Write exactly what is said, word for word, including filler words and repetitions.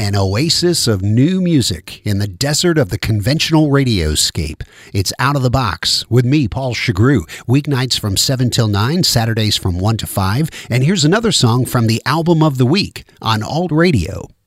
An oasis of new music in the desert of the conventional radioscape. It's Out of the Box with me, Paul Chagru. Weeknights from seven till nine, Saturdays from one to five. And here's another song from the album of the week on Alt Radio.